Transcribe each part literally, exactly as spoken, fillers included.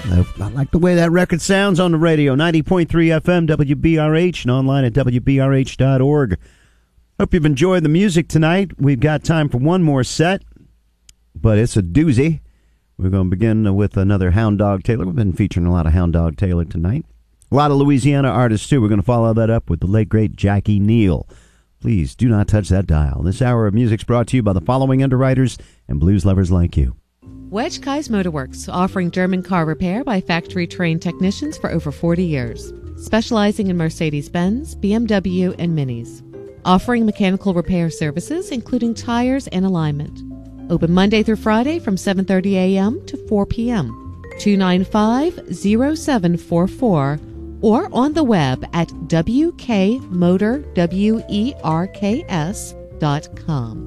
I like the way that record sounds on the radio. ninety point three F M, W B R H, and online at W B R H dot org. Hope you've enjoyed the music tonight. We've got time for one more set, but it's a doozy. We're going to begin with another Hound Dog Taylor. We've been featuring a lot of Hound Dog Taylor tonight. A lot of Louisiana artists, too. We're going to follow that up with the late, great Jackie Neal. Please do not touch that dial. This hour of music's brought to you by the following underwriters and blues lovers like you. Wedge Kai's Motorworks, offering German car repair by factory-trained technicians for over forty years. Specializing in Mercedes-Benz, B M W, and Minis. Offering mechanical repair services, including tires and alignment. Open Monday through Friday from seven thirty a.m. to four p.m. two nine five, zero seven four four or on the web at w k motor werks dot com.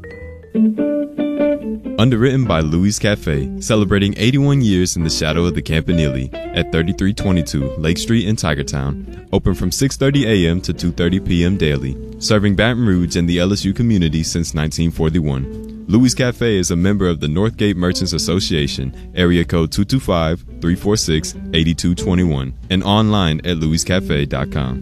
Underwritten by Louis Cafe, celebrating eighty-one years in the shadow of the Campanile at thirty-three twenty-two Lake Street in Tigertown. Open from six thirty a.m. to two thirty p.m. daily. Serving Baton Rouge and the L S U community since nineteen forty-one. Louis Cafe is a member of the Northgate Merchants Association, area code two two five, three four six, eight two two one, and online at louis cafe dot com.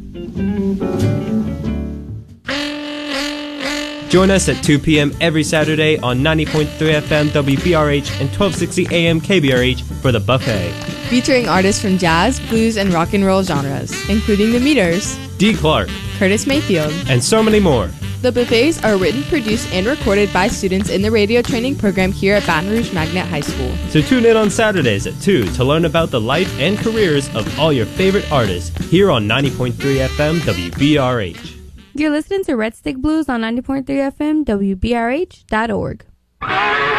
Join us at two p.m. every Saturday on ninety point three F M W B R H and twelve sixty A M K B R H for The Buffet. Featuring artists from jazz, blues, and rock and roll genres, including The Meters, Dee Clark, Curtis Mayfield, and so many more. The buffets are written, produced, and recorded by students in the radio training program here at Baton Rouge Magnet High School. So tune in on Saturdays at two to learn about the life and careers of all your favorite artists here on ninety point three F M W B R H. You're listening to Red Stick Blues on ninety point three F M W B R H dot org.